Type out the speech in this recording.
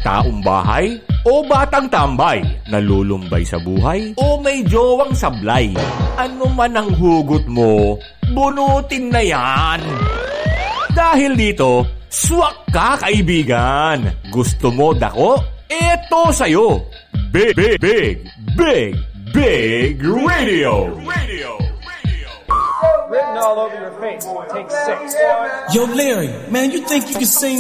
Taong bahay o batang tambay, nalulumbay sa buhay o may jowang sablay. Ano man ang hugot mo, bunutin na yan. Dahil dito, swak ka kaibigan. Gusto mo dako? Eto sa'yo. Big, big, big, big, big radio. Written all over your face. Take 6. Yo, Larry, man, you think you can sing